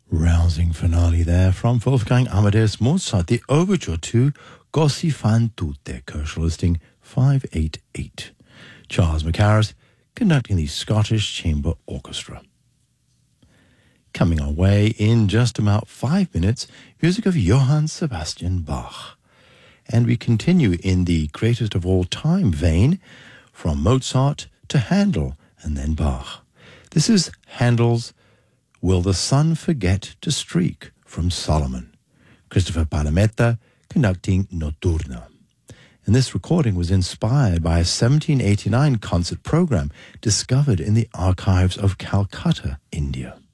Rousing finale there from Wolfgang Amadeus Mozart, the overture to Così fan tutte, Koschel listing 588. Charles Mackerras conducting the Scottish Chamber Orchestra. Coming our way in just about 5 minutes, music of Johann Sebastian Bach. And we continue in the greatest of all time vein, from Mozart to Handel and then Bach. This is Handel's Will the Sun Forget to Streak from Solomon. Christopher Palametta conducting Notturna. And this recording was inspired by a 1789 concert program discovered in the archives of Calcutta, India.